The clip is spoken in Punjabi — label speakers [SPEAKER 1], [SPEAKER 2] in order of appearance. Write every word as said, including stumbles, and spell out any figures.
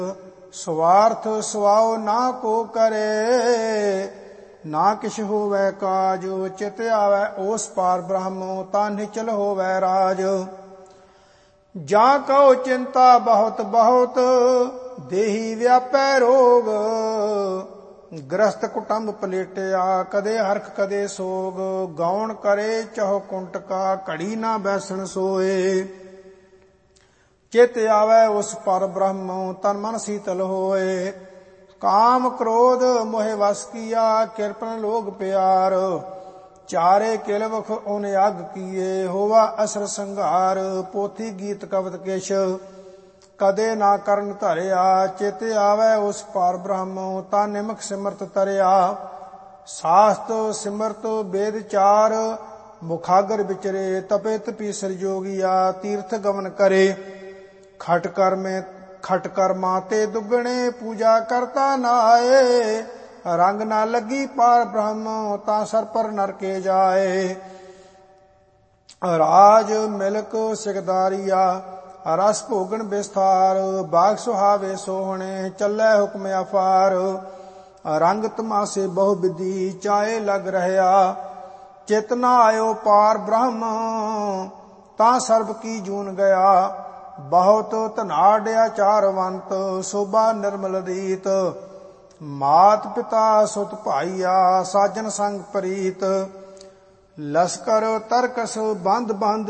[SPEAKER 1] ਸਵਾਰਥ ਸਵਾਉ ਨਾ ਕੋ ਕਰੇ, ਨਾ ਕਿਛ ਹੋਵੈ ਕਾਜ। ਚਿਤ ਆਵੈ ਉਸ ਪਾਰ ਬ੍ਰਹਮ, ਤਾ ਨਿਚਲ ਹੋਵੈ ਰਾਜ। ਜਾਂ ਕਉ ਚਿੰਤਾ ਬਹੁਤ ਬਹੁਤ, ਦੇਹੀ ਵਿਆਪੈ ਰੋਗ। ਗ੍ਰਸਤ ਕੁਟੰਬ ਪਲੇਟਿਆ, ਕਦੇ ਹਰਖ ਕਦੇ ਸੋਗ। ਗਾਉਣ ਕਰੇ ਚਹੁ ਕੁੰਟਕਾ, ਘੜੀ ਨਾ ਬੈਸਣ ਸੋਏ। ਚਿਤ ਆਵੈ ਉਸ ਪਰ ਬ੍ਰਹਮ, ਤਨ ਮਨ ਸੀਤਲ ਹੋਏ। ਕਾਮ ਕ੍ਰੋਧ ਮੋਹਿ ਵਸ ਕੀਆ, ਕਿਰਪਨ ਲੋਗ ਪਿਆਰ। ਚਾਰੇ ਕਿਲਵਖ ਓਨ ਅਗ ਕੀਏ, ਹੋਵਾ ਅਸਰ ਸੰਘਾਰ। ਪੋਥੀ ਗੀਤ ਕਵਤ ਕਿਛ, ਕਦੇ ਨਾ ਕਰਨ ਧਰਿਆ। ਚਿਤ ਆਵੈ ਉਸ ਪਾਰ ਬ੍ਰਹਮ, ਤਾ ਨਿਮਖ ਸਿਮਰਤ ਤਰਿਆ। ਸਾਸਤ ਸਿਮਰਤ ਬੇਦ ਚਾਰ, ਮੁਖਾਗਰ ਵਿਚਰੇ। ਤਪੇ ਤਪੀਸਰ ਜੋਗੀਆ, ਤੀਰਥ ਗਮਨ ਕਰੇ। ਖਟ ਕਰਮੇ ਖਟ ਕਰਮਾ ਤੇ ਦੁੱਗਣੇ, ਪੂਜਾ ਕਰਤਾ ਨਾਏ। ਰੰਗ ਨਾ ਲੱਗੀ ਪਾਰ ਬ੍ਰਹਮ, ਤਾਂ ਸਰ ਪਰ ਨਰਕੇ ਜਾਏ। ਰਾਜ ਮਿਲਕ ਸਿਕਦਾਰੀਆ, ਰਸ ਭੋਗਣ ਵਿਸਥਾਰ। ਬਾਗ ਸੁਹਾਵੇ ਸੋਹਣੇ, ਚੱਲੈ ਹੁਕਮ ਅਫਾਰ। ਰੰਗ ਤਮਾਸੇ ਬਹੁ ਵਿਧੀ, ਚਾਏ ਲਗ ਰਹਿਆ। ਚਿਤ ਨਾ ਆਇਓ ਪਾਰ ਬ੍ਰਹਮ, ਤਾਂ ਸਰਬ ਕੀ ਜੂਨ ਗਿਆ। ਬਹੁਤ ਧਨਾਢ ਆਚਾਰਵੰਤ, ਸੋਭਾ ਨਿਰਮਲ ਰੀਤ। ਮਾਤ ਪਿਤਾ ਸੁਤ ਭਾਈਆ, ਸਾਜਨ ਸੰਗ ਪ੍ਰੀਤ। ਲਸਕਰ ਤਰਕਸ ਬੰਦ ਬੰਦ,